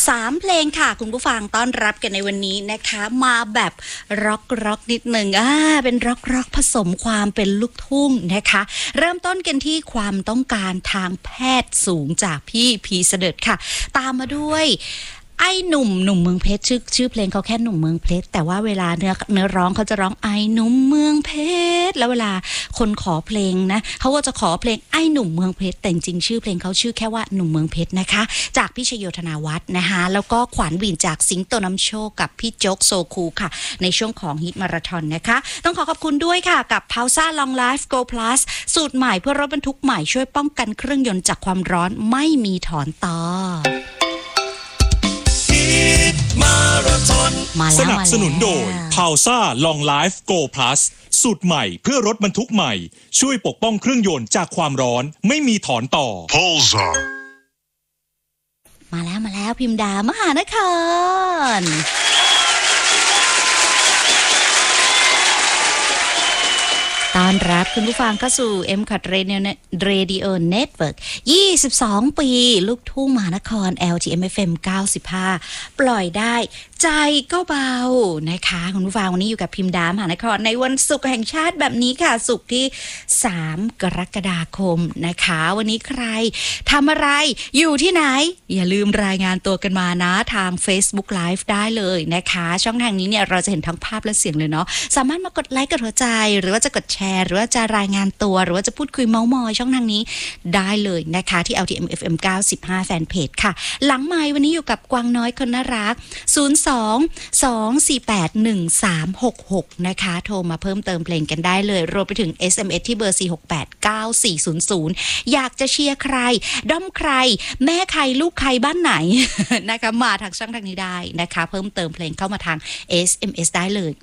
3เพลงค่ะคุณผู้ฟังต้อนรับกันในวันนี้นะคะมาแบบร็อกนิดหนึ่งเป็นร็อกผสมความเป็นลูกทุ่งนะคะเริ่มต้นกันที่ความต้องการทางแพทย์สูงจากพี่พีเสดิร์ดค่ะตามมาด้วยไอ้หนุ่มเมืองเพชรชื่อเพลงเขาแค่หนุ่มเมืองเพชรแต่ว่าเวลาเนื้อร้องเขาจะร้องไอ้หนุ่มเมืองเพชรแล้วเวลาคนขอเพลงนะเขาก็จะขอเพลงไอ้หนุ่มเมืองเพชรแต่จริงชื่อเพลงเขาชื่อแค่ว่าหนุ่มเมืองเพชรนะคะจากพี่ชโยธนาวัฒน์นะคะแล้วก็ขวัญหวี่จากสิงโตน้ำโชคกับพี่โจ๊กโซคูค่ะในช่วงของฮิตมาราธอนนะคะต้องขอบคุณด้วยค่ะกับพาวซ่าลองไลฟ์โกพลัสสูตรใหม่เพื่อรถบรรทุกใหม่ช่วยป้องกันเครื่องยนต์จากความร้อนไม่มีถอนต่อสนับสนุนโดย Pausa Long Life Go Plus สูตรใหม่เพื่อรถบรรทุกใหม่ช่วยปกป้องเครื่องยนต์จากความร้อนไม่มีถอนต่อ Pausa มาแล้วพิมดามหานครต้อนรับคุณผู้ฟังเข้าสู่ M-Cut Radio Network 22 ปีลูกทุ่งมหานคร LTM FM 95 ปล่อยได้ใจก็เบานะคะคุณผู้ฟังวันนี้อยู่กับพิมดามหานครในวันศุกร์แห่งชาติแบบนี้ค่ะศุกร์ที่3กรกฎาคมนะคะวันนี้ใครทำอะไรอยู่ที่ไหนอย่าลืมรายงานตัวกันมานะทาง Facebook Live ได้เลยนะคะช่องทางนี้เนี่ยเราจะเห็นทั้งภาพและเสียงเลยเนาะสามารถมากดไลค์กดหัวใจหรือว่าจะกดแชร์หรือว่าจะรายงานตัวหรือว่าจะพูดคุยเม้ามอยช่องทางนี้ได้เลยนะคะที่ LTM FM 95 แฟนเพจค่ะหลังไมค์วันนี้อยู่กับกวางน้อยคนน่ารัก02-248-1366นะคะโทรมาเพิ่มเติมเพลงกันได้เลยรวมไปถึง SMS ที่เบอร์4689400อยากจะเชียร์ใครด้อมใครแม่ใครลูกใครบ้านไหน นะคะมาทางช่องทางนี้ได้นะคะเพิ่มเติมเพลงเข้ามาทาง SMS ได้เลย